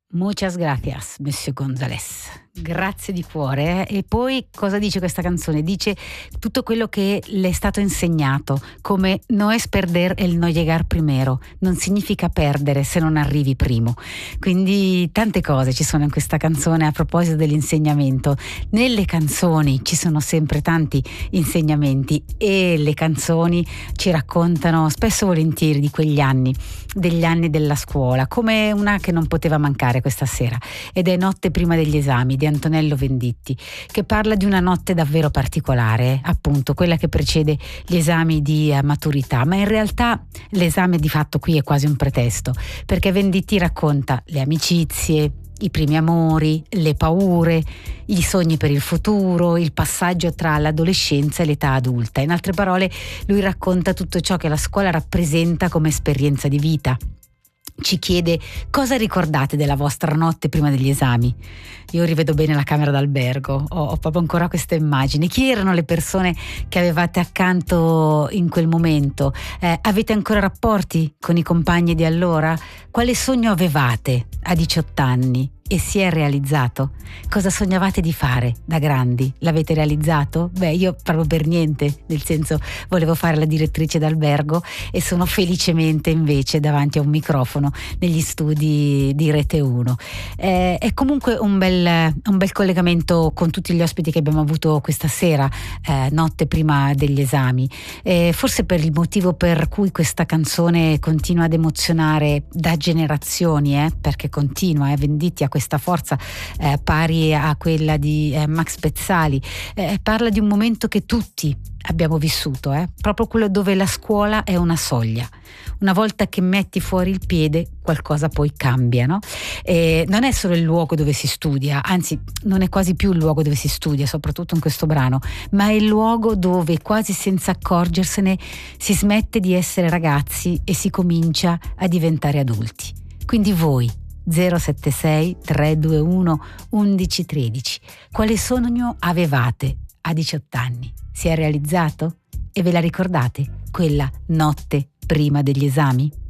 Muchas gracias, Monsieur González. Grazie di cuore. E poi cosa dice questa canzone? Dice tutto quello che le è stato insegnato, come no es perder el no llegar primero, non significa perdere se non arrivi primo. Quindi tante cose ci sono in questa canzone a proposito dell'insegnamento. Nelle canzoni ci sono sempre tanti insegnamenti e le canzoni ci raccontano spesso e volentieri di quegli anni, degli anni della scuola, come una che non poteva mancare questa sera, ed è Notte prima degli esami di Antonello Venditti, che parla di una notte davvero particolare, appunto quella che precede gli esami di maturità, ma in realtà l'esame di fatto qui è quasi un pretesto, perché Venditti racconta le amicizie, i primi amori, le paure, i sogni per il futuro, il passaggio tra l'adolescenza e l'età adulta. In altre parole, lui racconta tutto ciò che la scuola rappresenta come esperienza di vita. Ci chiede: cosa ricordate della vostra notte prima degli esami? Io rivedo bene la camera d'albergo, ho proprio ancora queste immagini. Chi erano le persone che avevate accanto in quel momento? Avete ancora rapporti con i compagni di allora? Quale sogno avevate a 18 anni? E si è realizzato? Cosa sognavate di fare da grandi? L'avete realizzato? Beh, io proprio per niente, nel senso, volevo fare la direttrice d'albergo e sono felicemente invece davanti a un microfono negli studi di Rete 1. È comunque un bel collegamento con tutti gli ospiti che abbiamo avuto questa sera, notte prima degli esami. Forse per il motivo per cui questa canzone continua ad emozionare da generazioni, perché continua, Venditti ha questa forza pari a quella di Max Pezzali. Parla di un momento che tutti abbiamo vissuto, proprio quello dove la scuola è una soglia. Una volta che metti fuori il piede, qualcosa poi cambia, no? Non è solo il luogo dove si studia, anzi non è quasi più il luogo dove si studia, soprattutto in questo brano, ma è il luogo dove quasi senza accorgersene si smette di essere ragazzi e si comincia a diventare adulti. Quindi voi 076 321 1113, quale sogno avevate a 18 anni? Si è realizzato? E ve la ricordate quella notte prima degli esami?